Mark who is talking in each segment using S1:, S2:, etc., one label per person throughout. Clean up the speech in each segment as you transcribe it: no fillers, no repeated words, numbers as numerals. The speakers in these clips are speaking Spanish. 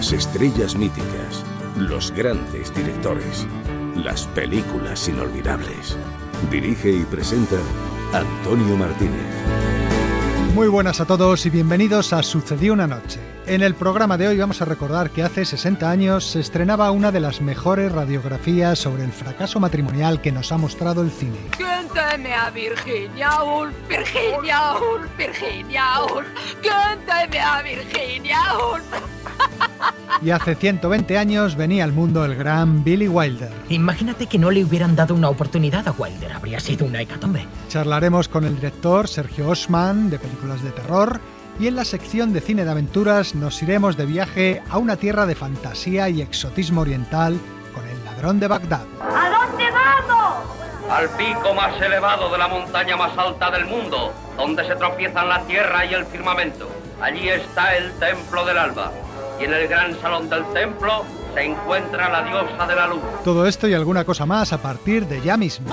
S1: Las estrellas míticas, los grandes directores, las películas inolvidables. Dirige y presenta Antonio Martínez.
S2: Muy buenas a todos y bienvenidos a Sucedió una noche. En el programa de hoy vamos a recordar que hace 60 años se estrenaba una de las mejores radiografías sobre el fracaso matrimonial que nos ha mostrado el cine.
S3: ¿Quién teme a Virginia Woolf? Virginia Woolf, Virginia Woolf. ¿Quién teme a Virginia Woolf?
S2: Y hace 120 años venía al mundo el gran Billy Wilder.
S4: Imagínate que no le hubieran dado una oportunidad a Wilder, habría sido una hecatombe.
S2: Charlaremos con el director Sergio Oschman de películas de terror y en la sección de cine de aventuras nos iremos de viaje a una tierra de fantasía y exotismo oriental con El ladrón de Bagdad.
S3: ¿A dónde vamos?
S5: Al pico más elevado de la montaña más alta del mundo, donde se tropiezan la tierra y el firmamento. Allí está el Templo del Alba. Y en el gran salón del templo se encuentra la diosa de la luz.
S2: Todo esto y alguna cosa más a partir de ya mismo.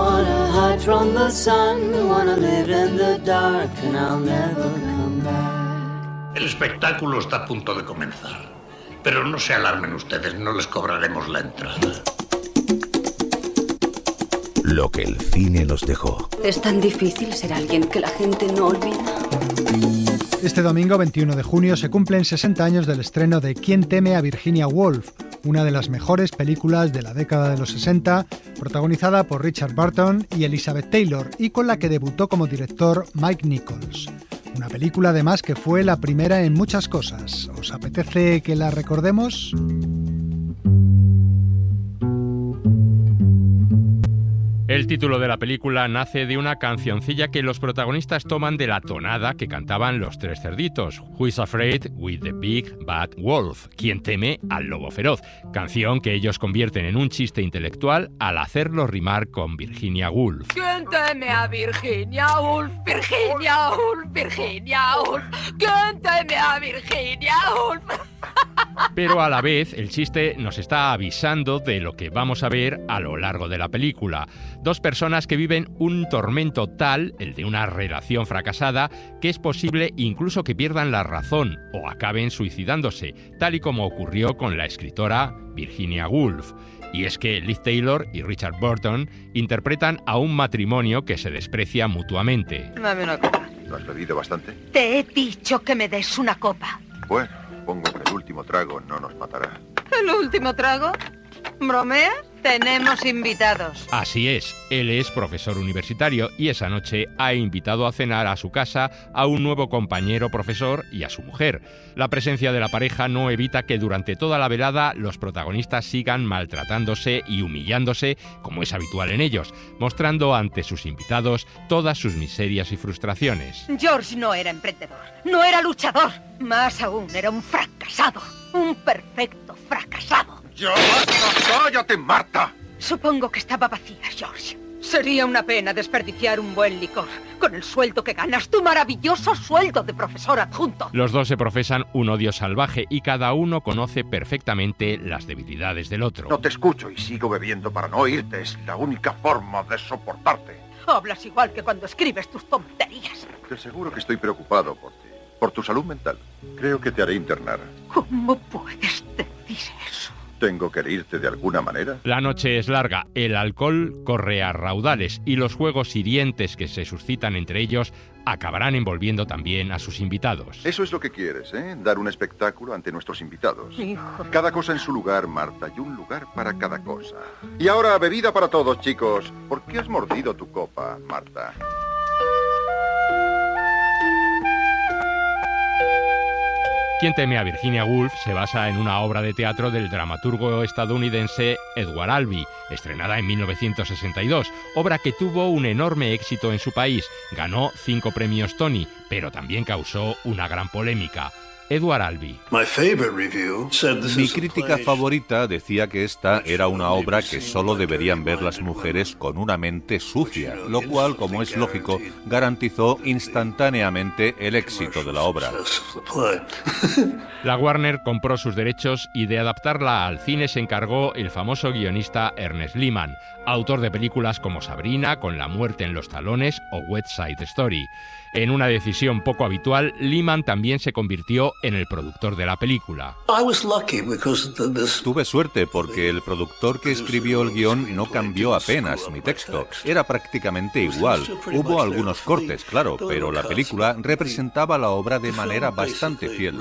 S6: El espectáculo está a punto de comenzar. Pero no se alarmen ustedes, no les cobraremos la entrada.
S1: Lo que el cine nos dejó.
S7: Es tan difícil ser alguien que la gente no olvida.
S2: Este domingo 21 de junio se cumplen 60 años del estreno de ¿Quién teme a Virginia Woolf?, una de las mejores películas de la década de los 60, protagonizada por Richard Burton y Elizabeth Taylor, y con la que debutó como director Mike Nichols. Una película además que fue la primera en muchas cosas. ¿Os apetece que la recordemos?
S8: El título de la película nace de una cancioncilla que los protagonistas toman de la tonada que cantaban los tres cerditos. Who is afraid with the big bad wolf? ¿Quién teme al lobo feroz? Canción que ellos convierten en un chiste intelectual al hacerlo rimar con Virginia Woolf.
S3: ¿Quién teme a Virginia Woolf? Virginia Woolf, Virginia Woolf. ¿Quién teme a Virginia Woolf?
S8: Pero a la vez, el chiste nos está avisando de lo que vamos a ver a lo largo de la película. Dos personas que viven un tormento tal, el de una relación fracasada, que es posible incluso que pierdan la razón o acaben suicidándose, tal y como ocurrió con la escritora Virginia Woolf. Y es que Liz Taylor y Richard Burton interpretan a un matrimonio que se desprecia mutuamente.
S3: Dame una copa.
S9: ¿No has bebido bastante?
S3: Te he dicho que me des una copa.
S9: Bueno, supongo que el último trago no nos matará.
S3: ¿El último trago? ¿Bromeas? Tenemos invitados.
S8: Así es, él es profesor universitario y esa noche ha invitado a cenar a su casa a un nuevo compañero profesor y a su mujer. La presencia de la pareja no evita que durante toda la velada los protagonistas sigan maltratándose y humillándose, como es habitual en ellos, mostrando ante sus invitados todas sus miserias y frustraciones.
S3: George no era emprendedor, no era luchador, más aún era un fracasado, un perfecto fracasado.
S9: ¡Ya basta! ¡Cállate, Marta!
S3: Supongo que estaba vacía, George. Sería una pena desperdiciar un buen licor con el sueldo que ganas, tu maravilloso sueldo de profesor adjunto.
S8: Los dos se profesan un odio salvaje y cada uno conoce perfectamente las debilidades del otro.
S9: No te escucho y sigo bebiendo para no oírte. Es la única forma de soportarte.
S3: Hablas igual que cuando escribes tus tonterías.
S9: Te aseguro que estoy preocupado por ti, por tu salud mental. Creo que te haré internar.
S3: ¿Cómo puedes decir eso?
S9: ¿Tengo que herirte de alguna manera?
S8: La noche es larga, el alcohol corre a raudales y los juegos hirientes que se suscitan entre ellos acabarán envolviendo también a sus invitados.
S9: Eso es lo que quieres, ¿eh? Dar un espectáculo ante nuestros invitados.
S3: Hijo.
S9: Cada cosa en su lugar, Marta, y un lugar para cada cosa. Y ahora, bebida para todos, chicos. ¿Por qué has mordido tu copa, Marta?
S8: ¿Quién teme a Virginia Woolf? Se basa en una obra de teatro del dramaturgo estadounidense Edward Albee, estrenada en 1962, obra que tuvo un enorme éxito en su país. Ganó 5 premios Tony, pero también causó una gran polémica. Edward Albee.
S10: Mi crítica favorita decía que esta era una obra que solo deberían ver las mujeres con una mente sucia, lo cual, como es lógico, garantizó instantáneamente el éxito de la obra.
S8: La Warner compró sus derechos y de adaptarla al cine se encargó el famoso guionista Ernest Lehman, autor de películas como Sabrina, Con la muerte en los talones o West Side Story. En una decisión poco habitual, Lehman también se convirtió en el productor de la película.
S10: Tuve suerte porque el productor que escribió el guión no cambió apenas mi texto. Era prácticamente igual. Hubo algunos cortes, claro, pero la película representaba la obra de manera bastante fiel.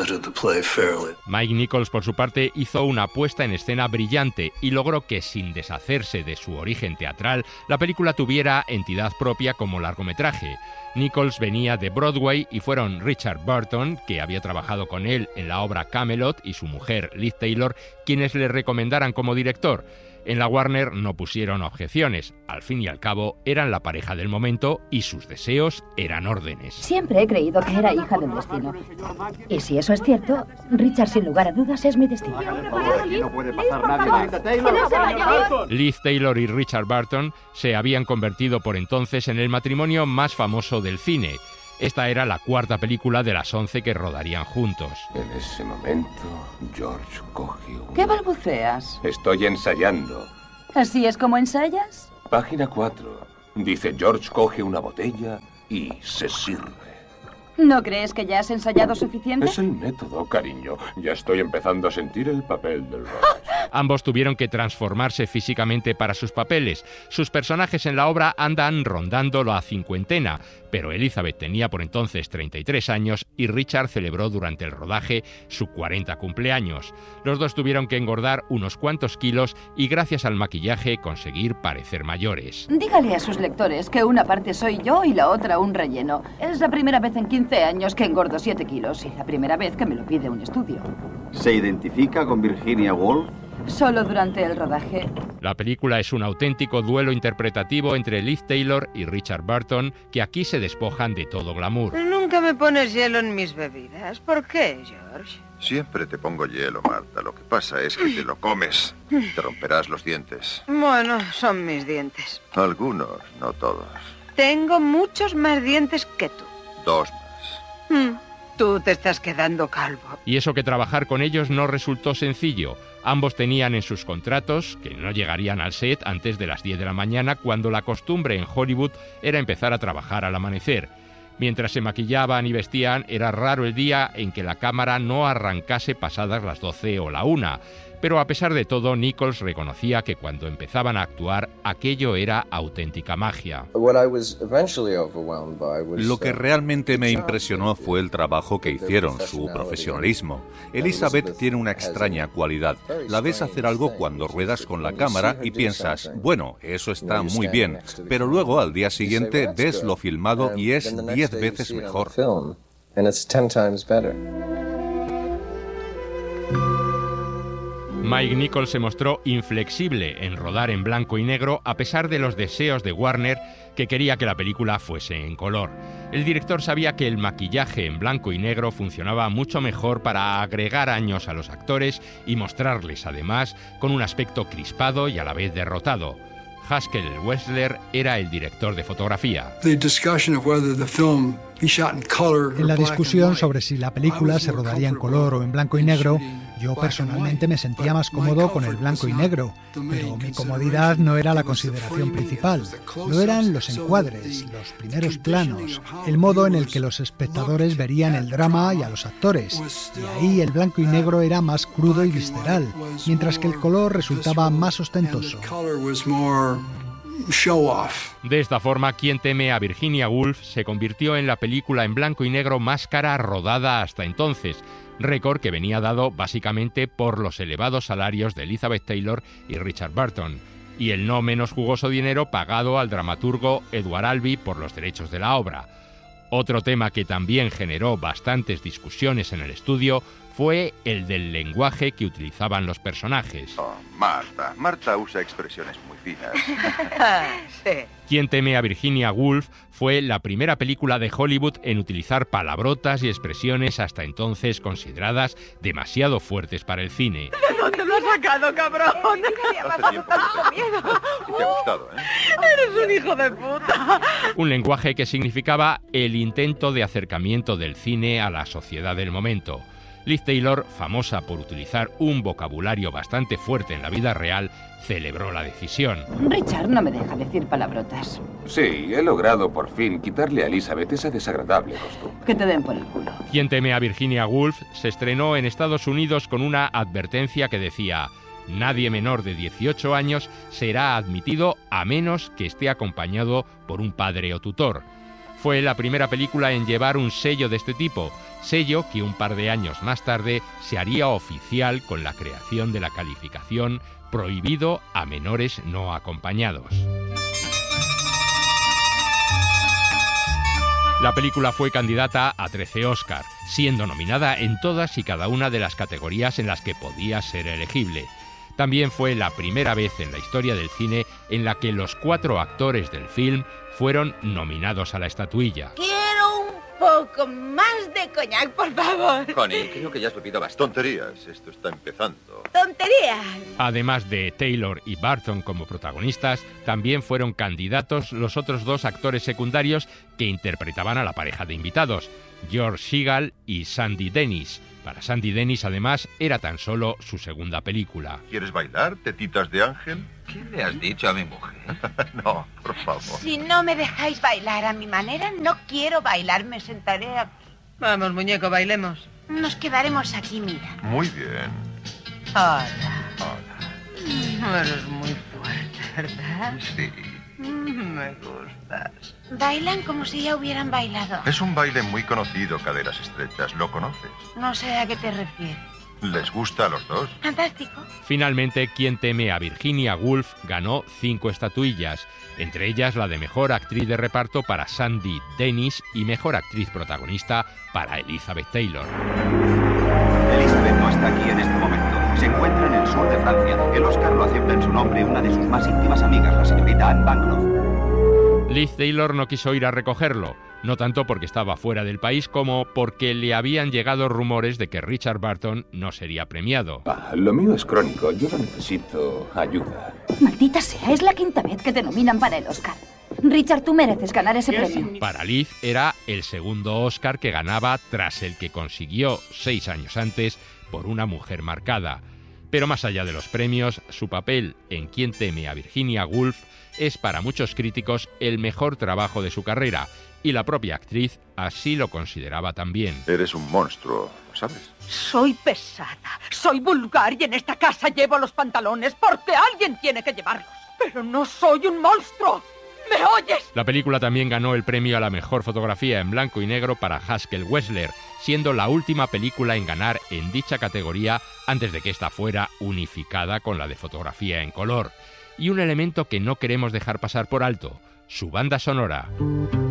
S8: Mike Nichols, por su parte, hizo una puesta en escena brillante y logró que, sin deshacerse de su origen teatral, la película tuviera entidad propia como largometraje. Nichols venía de Broadway y fueron Richard Burton, que había trabajado con él en la obra Camelot, y su mujer Liz Taylor, quienes le recomendaran como director. En la Warner no pusieron objeciones. Al fin y al cabo, eran la pareja del momento y sus deseos eran órdenes.
S11: Siempre he creído que era hija del destino. Y si eso es cierto, Richard, sin lugar a dudas, es mi destino.
S12: No puede pasar nadie más.
S8: Liz Taylor y Richard Burton se habían convertido por entonces en el matrimonio más famoso del cine. Esta era la cuarta película de las 11 que rodarían juntos.
S13: En ese momento, George coge un...
S14: ¿Qué balbuceas?
S13: Estoy ensayando.
S14: ¿Así es como ensayas?
S13: Página 4. Dice, George coge una botella y se sirve.
S14: ¿No crees que ya has ensayado suficiente?
S13: Es el método, cariño. Ya estoy empezando a sentir el papel del Ross.
S8: Ambos tuvieron que transformarse físicamente para sus papeles. Sus personajes en la obra andan rondando la cincuentena, pero Elizabeth tenía por entonces 33 años y Richard celebró durante el rodaje su 40 cumpleaños. Los dos tuvieron que engordar unos cuantos kilos y gracias al maquillaje conseguir parecer mayores.
S14: Dígale a sus lectores que una parte soy yo y la otra un relleno. Es la primera vez en 15 años que engordo 7 kilos y la primera vez que me lo pide un estudio.
S12: ¿Se identifica con Virginia Woolf?
S14: Solo durante el rodaje.
S8: La película es un auténtico duelo interpretativo entre Liz Taylor y Richard Burton, que aquí se despojan de todo glamour.
S3: Nunca me pones hielo en mis bebidas. ¿Por qué, George?
S9: Siempre te pongo hielo, Marta. Lo que pasa es que te lo comes. Te romperás los dientes.
S3: Bueno, son mis dientes.
S9: Algunos, no todos.
S3: Tengo muchos más dientes que tú.
S9: 2 más.
S3: Tú te estás quedando calvo.
S8: Y eso que trabajar con ellos no resultó sencillo. Ambos tenían en sus contratos que no llegarían al set antes de las 10 de la mañana, cuando la costumbre en Hollywood era empezar a trabajar al amanecer. Mientras se maquillaban y vestían, era raro el día en que la cámara no arrancase pasadas las 12 o la 1. Pero a pesar de todo, Nichols reconocía que cuando empezaban a actuar, aquello era auténtica magia.
S10: Lo que realmente me impresionó fue el trabajo que hicieron, su profesionalismo. Elizabeth tiene una extraña cualidad. La ves hacer algo cuando ruedas con la cámara y piensas, bueno, eso está muy bien, pero luego al día siguiente ves lo filmado y es 10 veces mejor.
S8: Mike Nichols se mostró inflexible en rodar en blanco y negro a pesar de los deseos de Warner, que quería que la película fuese en color. El director sabía que el maquillaje en blanco y negro funcionaba mucho mejor para agregar años a los actores y mostrarles además con un aspecto crispado y a la vez derrotado. Haskell Wexler era el director de fotografía.
S2: En la discusión sobre si la película se rodaría en color o en blanco y negro, yo personalmente me sentía más cómodo con el blanco y negro, pero mi comodidad no era la consideración principal. Lo eran los encuadres, los primeros planos, el modo en el que los espectadores verían el drama y a los actores. Y ahí el blanco y negro era más crudo y visceral, mientras que el color resultaba más ostentoso.
S8: De esta forma, Quien teme a Virginia Woolf se convirtió en la película en blanco y negro más cara rodada hasta entonces, récord que venía dado básicamente por los elevados salarios de Elizabeth Taylor y Richard Burton, y el no menos jugoso dinero pagado al dramaturgo Edward Albee por los derechos de la obra. Otro tema que también generó bastantes discusiones en el estudio fue el del lenguaje que utilizaban los personajes.
S9: Oh, Marta usa expresiones muy finas.
S3: Sí.
S8: Quien teme a Virginia Woolf fue la primera película de Hollywood en utilizar palabrotas y expresiones hasta entonces consideradas demasiado fuertes para el cine.
S3: ¿De dónde lo has sacado, cabrón? ¿Qué me ha pasado tanto miedo?
S9: Sí te ha gustado, ¿eh?
S3: Eres un hijo de puta.
S8: Un lenguaje que significaba el intento de acercamiento del cine a la sociedad del momento. Liz Taylor, famosa por utilizar un vocabulario bastante fuerte en la vida real, celebró la decisión.
S14: Richard no me deja decir palabrotas.
S13: Sí, he logrado por fin quitarle a Elizabeth esa desagradable costumbre.
S14: Que te den por el culo.
S8: Quien teme a Virginia Woolf se estrenó en Estados Unidos con una advertencia que decía: nadie menor de 18 años será admitido a menos que esté acompañado por un padre o tutor. Fue la primera película en llevar un sello de este tipo, sello que un par de años más tarde se haría oficial con la creación de la calificación prohibido a menores no acompañados. La película fue candidata a 13 Oscar, siendo nominada en todas y cada una de las categorías en las que podía ser elegible. También fue la primera vez en la historia del cine en la que los 4 actores del film fueron nominados a la estatuilla.
S15: Quiero un poco más de coñac, por favor.
S9: Connie, creo que ya has bebido bastante. Tonterías, esto está empezando.
S15: ¡Tonterías!
S8: Además de Taylor y Barton como protagonistas, también fueron candidatos los otros 2 actores secundarios que interpretaban a la pareja de invitados, George Segal y Sandy Dennis. Para Sandy Dennis, además, era tan solo su segunda película.
S9: ¿Quieres bailar, tetitas de ángel?
S16: ¿Qué le has dicho a mi mujer?
S9: No, por favor.
S15: Si no me dejáis bailar a mi manera, no quiero bailar, me sentaré aquí.
S3: Vamos, muñeco, bailemos.
S15: Nos quedaremos aquí, mira.
S9: Muy bien.
S15: Hola.
S9: Hola.
S3: Eres muy fuerte, ¿verdad?
S9: Sí.
S3: Me gustas.
S15: Bailan como si ya hubieran bailado.
S9: Es un baile muy conocido, caderas estrechas. ¿Lo conoces?
S15: No sé a qué te refieres.
S9: ¿Les gusta a los dos?
S15: Fantástico.
S8: Finalmente, Quien teme a Virginia Woolf ganó 5 estatuillas, entre ellas la de Mejor Actriz de Reparto para Sandy Dennis y Mejor Actriz Protagonista para Elizabeth Taylor.
S17: Elizabeth no está aquí en este momento. Se encuentra en el sur de Francia. El Oscar lo acepta en su nombre una de sus más íntimas amigas, la señorita Anne Bancroft.
S8: Liz Taylor no quiso ir a recogerlo, no tanto porque estaba fuera del país como porque le habían llegado rumores de que Richard Burton no sería premiado.
S13: Lo mío es crónico, yo no necesito ayuda.
S11: Maldita sea, es la 5ª vez que te nominan para el Oscar. Richard, tú mereces ganar ese premio.
S8: Para Liz era el segundo Oscar que ganaba tras el que consiguió 6 años antes por Una mujer marcada. Pero más allá de los premios, su papel en Quien teme a Virginia Woolf es para muchos críticos el mejor trabajo de su carrera, y la propia actriz así lo consideraba también.
S9: Eres un monstruo, ¿sabes?
S3: Soy pesada, soy vulgar y en esta casa llevo los pantalones porque alguien tiene que llevarlos. Pero no soy un monstruo. ¿Me oyes?
S8: La película también ganó el premio a la mejor fotografía en blanco y negro para Haskell Wexler, siendo la última película en ganar en dicha categoría antes de que esta fuera unificada con la de fotografía en color. Y un elemento que no queremos dejar pasar por alto, su banda sonora.